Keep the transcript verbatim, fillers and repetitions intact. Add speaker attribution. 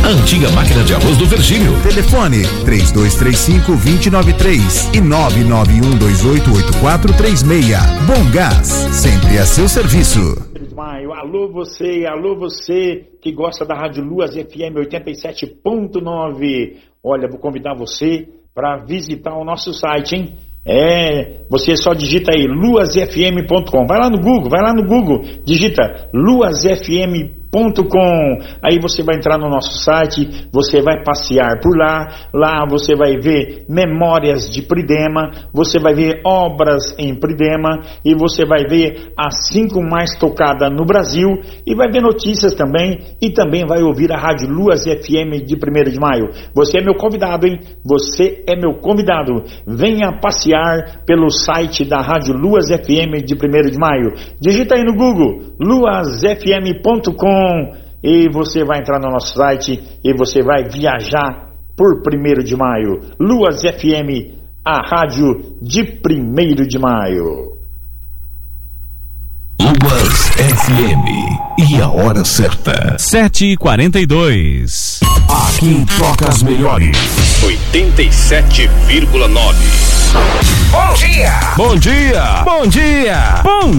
Speaker 1: antiga máquina de arroz do Virgínio.
Speaker 2: Telefone três dois três cinco, dois zero nove três e nove nove um dois oito oito quatro três seis. Bom Gás, sempre a seu serviço.
Speaker 3: Alô você, alô você que gosta da Rádio Luas F M oitenta e sete ponto nove. Olha, vou convidar você para visitar o nosso site, hein? É, você só digita aí luas f m ponto com. Vai lá no Google, vai lá no Google, digita luas f m ponto com. Aí você vai entrar no nosso site, você vai passear por lá, lá você vai ver memórias de Pridema, você vai ver obras em Pridema e você vai ver as cinco mais tocadas no Brasil e vai ver notícias também e também vai ouvir a Rádio Luas F M de primeiro de maio. Você é meu convidado, hein? Você é meu convidado. Venha passear pelo site da Rádio Luas F M de primeiro de maio. Digita aí no Google luas f m ponto com e você vai entrar no nosso site e você vai viajar por primeiro de maio. Luas F M, a rádio de primeiro de maio.
Speaker 1: Luas F M e a hora certa.
Speaker 4: sete e quarenta e dois.
Speaker 1: Aqui toca as melhores.
Speaker 5: oitenta e sete vírgula nove.
Speaker 1: Bom dia!
Speaker 4: Bom dia! Bom dia! Bom